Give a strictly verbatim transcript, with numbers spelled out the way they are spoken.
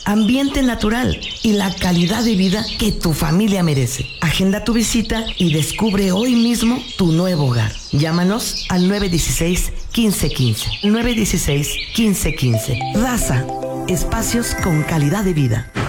ambiente natural y la calidad de vida que tu familia merece. Agenda tu visita y descubre hoy mismo tu nuevo hogar. Llámanos al nueve uno seis, uno cinco uno cinco. nueve uno seis, uno cinco uno cinco. Raza, espacios con calidad de vida.